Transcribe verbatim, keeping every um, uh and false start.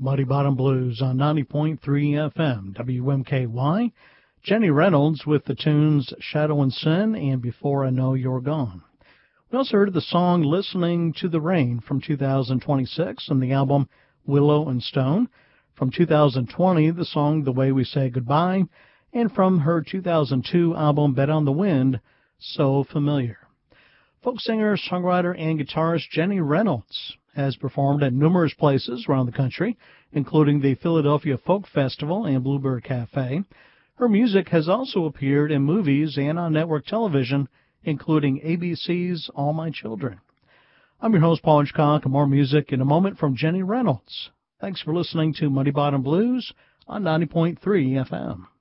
Muddy Bottom Blues on ninety point three F M, W M K Y. Jenny Reynolds with the tunes Shadow and Sin and Before I Know You're Gone. We also heard the song Listening to the Rain from two thousand twenty-six from the album Willow and Stone. From two thousand twenty, the song The Way We Say Goodbye. And from her two thousand two album Bet on the Wind, So Familiar. Folk singer, songwriter, and guitarist Jenny Reynolds has performed at numerous places around the country, including the Philadelphia Folk Festival and Bluebird Cafe. Her music has also appeared in movies and on network television, including A B C's All My Children. I'm your host, Paul Hitchcock, and more music in a moment from Jenny Reynolds. Thanks for listening to Muddy Bottom Blues on ninety point three F M.